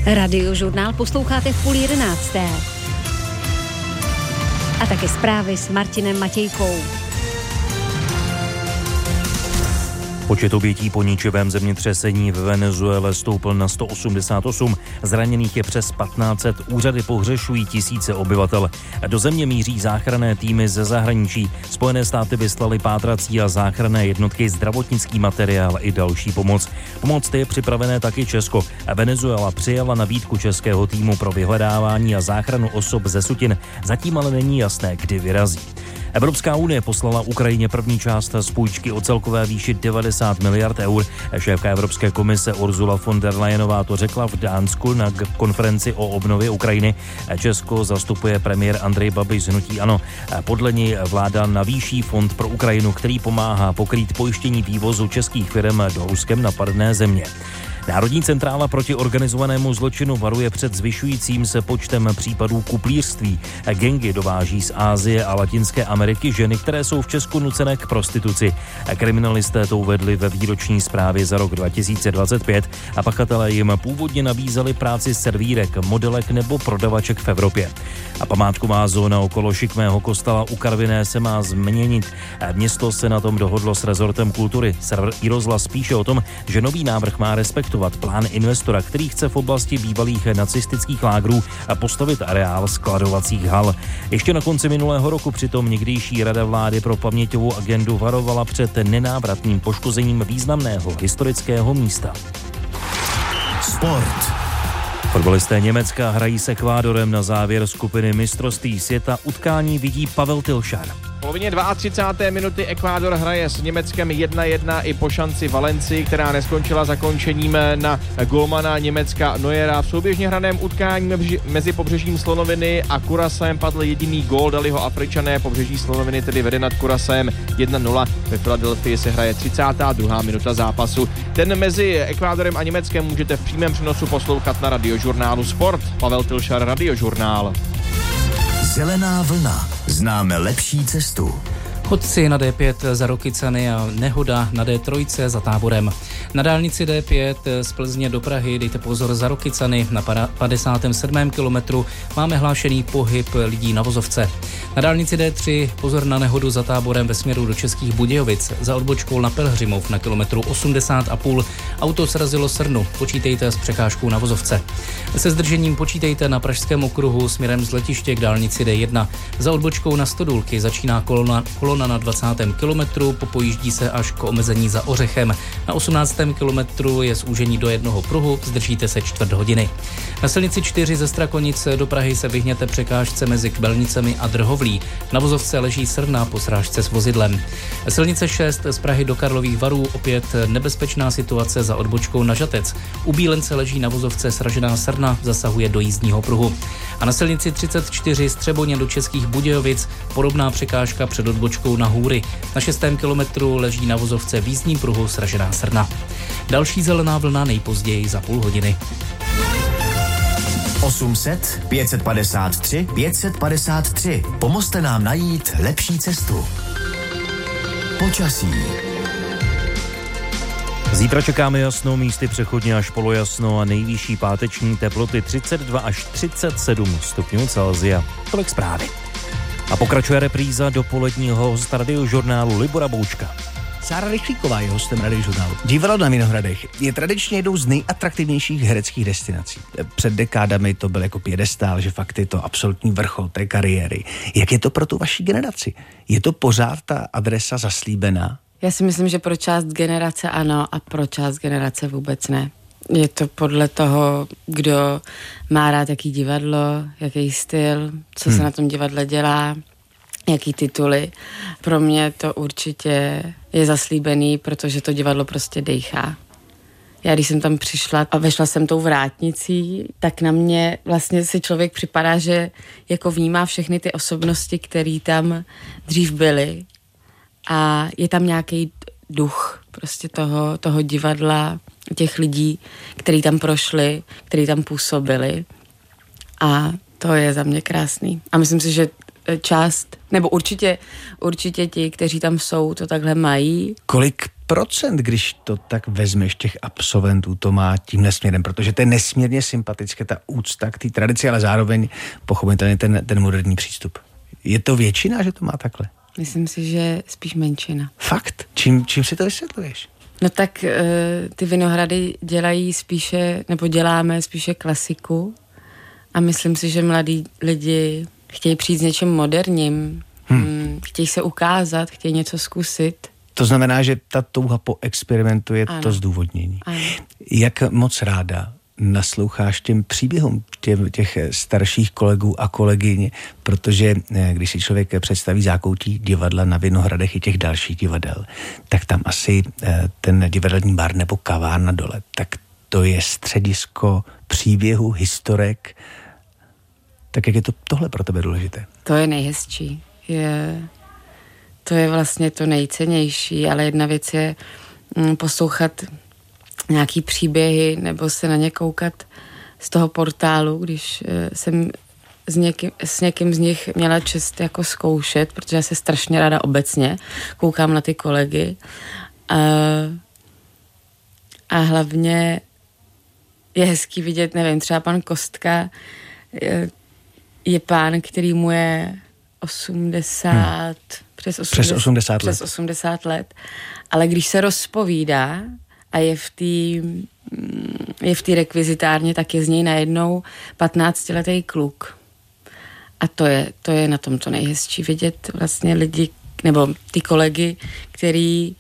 Radiožurnál posloucháte v 10:30. A také zprávy s Martinem Matějkou. Počet obětí po ničivém zemětřesení v Venezuele stoupl na 188, zraněných je přes 1500, úřady pohřešují tisíce obyvatel. Do země míří záchranné týmy ze zahraničí. Spojené státy vyslaly pátrací a záchranné jednotky, zdravotnický materiál i další pomoc. Pomoc je připravené taky Česko. Venezuela přijala nabídku českého týmu pro vyhledávání a záchranu osob ze sutin. Zatím ale není jasné, kdy vyrazí. Evropská unie poslala Ukrajině první část z půjčky o celkové výši 90 miliard eur. Šéfka Evropské komise Ursula von der Leyenová to řekla v Dánsku na konferenci o obnově Ukrajiny. Česko zastupuje premiér Andrej Babiš z hnutí ANO. Podle něj vláda navýší fond pro Ukrajinu, který pomáhá pokrýt pojištění vývozu českých firm do Ruskem napadené země. Národní centrála proti organizovanému zločinu varuje před zvyšujícím se počtem případů kuplířství. Gangy dováží z Asie a Latinské Ameriky ženy, které jsou v Česku nucené k prostituci. Kriminalisté to uvedli ve výroční zprávě za rok 2025 a pachatelé jim původně nabízeli práci servírek, modelek nebo prodavaček v Evropě. A památková zóna okolo šikmého kostela u Karviné se má změnit. Město se na tom dohodlo s rezortem kultury. Server iRozhlas píše o tom, že nový návrh má respektovat plán investora, který chce v oblasti bývalých nacistických lágrů postavit areál skladovacích hal. Ještě na konci minulého roku přitom někdejší Rada vlády pro paměťovou agendu varovala před nenávratným poškozením významného historického místa. Sport. Fotbalisté Německa hrají s Ekvádorem na závěr skupiny mistrovství světa. Utkání vidí Pavel Tylšar. V polovině 32. minuty Ekvádor hraje s Německem 1-1 i po šanci Valencii, která neskončila zakončením na golmana Německa Neuera. V souběžně hraném utkání mezi pobřežím Slonoviny a Curaçaem padl jediný gól, dali ho Afričané. Pobřeží Slonoviny tedy vede nad Curaçaem 1-0. Ve Filadelfii se hraje 32. minuta zápasu. Ten mezi Ekvádorem a Německem můžete v přímém přenosu poslouchat na Radiožurnálu Sport. Pavel Tylšar, Radiožurnál. Zelená vlna. Známe lepší cestu. Chodci na D5 za Rokycany a nehoda na D3 za Táborem. Na dálnici D5 z Plzně do Prahy dejte pozor za Rokycany. Na 57. kilometru máme hlášený pohyb lidí na vozovce. Na dálnici D3 pozor na nehodu za Táborem ve směru do Českých Budějovic. Za odbočkou na Pelhřimov na kilometru 80,5 auto srazilo srnu. Počítejte s překážkou na vozovce. Se zdržením počítejte na Pražském okruhu směrem z letiště k dálnici D1. Za odbočkou na Stodůlky začíná kolona na 20. kilometru, popojíždí se až k omezení za Ořechem. Na 18. kilometru je zúžení do jednoho pruhu, zdržíte se čtvrt hodiny. Na silnici 4 ze Strakonice do Prahy se vyhněte překážce mezi Kbelnicemi a Drhovlí. Na vozovce leží srna po srážce s vozidlem. Silnice 6 z Prahy do Karlových Varů opět nebezpečná situace za odbočkou na Žatec. U Bílence leží na vozovce sražená srna, zasahuje do jízdního pruhu. A na silnici 34 z Třeboně do Českých Budějovic podobná překážka před odbočkou na Hůry. Na 6. kilometru leží na vozovce v jízdním pruhu sražená srna. Další zelená vlna nejpozději za půl hodiny. 800 553 553. Pomozte nám najít lepší cestu. Počasí. Zítra čekáme jasno, místy přechodně až polojasno a nejvyšší páteční teploty 32 až 37 stupňů Celsia. Tolik zprávy. A pokračuje repríza dopoledního hosta Radiožurnálu Libora Boučka. Sára Rychlíková je hostem Radiožurnálu. Divadlo na Vinohradech je tradičně jednou z nejatraktivnějších hereckých destinací. Před dekádami to byl jako piedestál, že fakt je to absolutní vrchol té kariéry. Jak je to pro tu vaši generaci? Je to pořád ta adresa zaslíbená? Já si myslím, že pro část generace ano a pro část generace vůbec ne. Je to podle toho, kdo má rád jaký divadlo, jaký styl, co se na tom divadle dělá, jaký tituly. Pro mě to určitě je zaslíbený, protože to divadlo prostě dejchá. Já když jsem tam přišla a vešla jsem tou vrátnicí, tak na mě vlastně si člověk připadá, že jako vnímá všechny ty osobnosti, které tam dřív byly. A je tam nějaký duch prostě toho divadla, těch lidí, kteří tam prošli, kteří tam působili. A to je za mě krásný. A myslím si, že část, nebo určitě ti, kteří tam jsou, to takhle mají. Kolik procent, když to tak vezmeš, těch absolventů to má tímhle směrem, protože to je nesmírně sympatické, ta úcta k té tradici, ale zároveň pochopitelně ten moderní přístup. Je to většina, že to má takhle? Myslím si, že spíš menšina. Fakt? Čím si to vysvětluješ? No tak ty Vinohrady děláme spíše klasiku a myslím si, že mladí lidi chtějí přijít s něčím moderním, chtějí se ukázat, chtějí něco zkusit. To znamená, že ta touha po experimentu je to zdůvodnění. Ano. Jak moc ráda nasloucháš těm příběhům těch starších kolegů a kolegyň, protože když si člověk představí zákoutí divadla na Vinohradech i těch dalších divadel, tak tam asi ten divadelní bar nebo kavárna dole, tak to je středisko příběhu, historek. Tak jak je tohle pro tebe důležité? To je nejhezčí. To je vlastně to nejcennější, ale jedna věc je poslouchat nějaký příběhy nebo se na ně koukat z toho portálu, když jsem s někým z nich měla čest jako zkoušet, protože já se strašně ráda obecně koukám na ty kolegy a hlavně je hezký vidět, nevím, třeba pan Kostka je pán, který mu je 80, přes 80 let, ale když se rozpovídá a je v té rekvizitárně, tak je z něj najednou 15letý kluk. A to je na tom to nejhezčí vidět vlastně lidi, nebo ty kolegy, který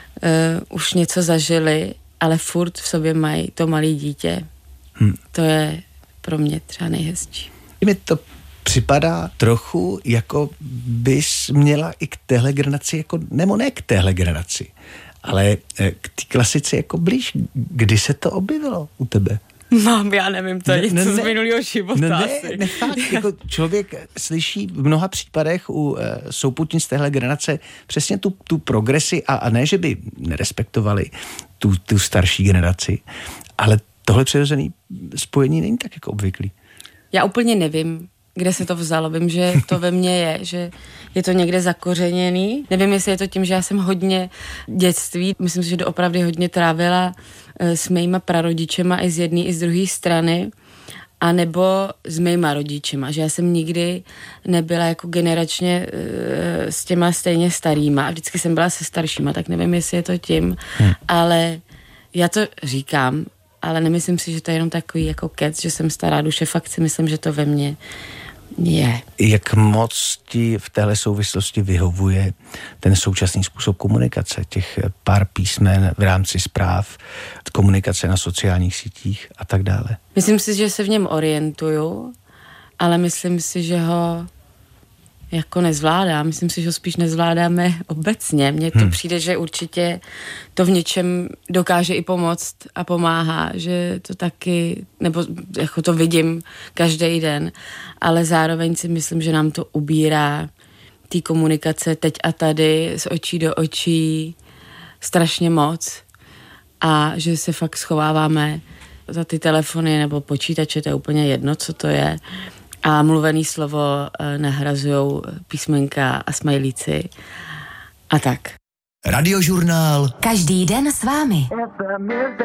už něco zažili, ale furt v sobě mají to malé dítě. To je pro mě třeba nejhezčí. Mi to připadá trochu, jako bys měla i k téhle generaci, nebo ne k téhle generaci, ale k té klasice jako blíž. Kdy se to objevilo u tebe? Mám, já nevím, to je něco z minulého života asi. Ne, fakt, jako člověk slyší v mnoha případech u souputnic z téhle generace přesně tu progresi a ne, že by nerespektovali tu starší generaci, ale tohle přirozené spojení není tak jako obvyklý. Já úplně nevím, kde se to vzalo. Vím, že to ve mně je, že je to někde zakořeněný. Nevím, jestli je to tím, že já jsem hodně dětství, myslím si, že doopravdy hodně trávila s mýma prarodičema i z jedné, i z druhé strany, a nebo s mýma rodičema, že já jsem nikdy nebyla jako generačně s těma stejně starýma a vždycky jsem byla se staršíma, tak nevím, jestli je to tím, ale já to říkám, ale nemyslím si, že to je jenom takový jako kec, že jsem stará duše, fakt si myslím, že to ve mně je. Jak moc ti v téhle souvislosti vyhovuje ten současný způsob komunikace, těch pár písmen v rámci zpráv, komunikace na sociálních sítích a tak dále? Myslím si, že se v něm orientuju, ale myslím si, že ho jako nezvládám. Myslím si, že ho spíš nezvládáme obecně. Mně to přijde, že určitě to v něčem dokáže i pomoct a pomáhá, že to taky, nebo jako to vidím každý den, ale zároveň si myslím, že nám to ubírá té komunikace teď a tady, z očí do očí strašně moc a že se fakt schováváme za ty telefony nebo počítače, to je úplně jedno, co to je. A mluvený slovo nahrazujou písmenka a smajlíci a tak. Radiožurnál. Každý den s vámi.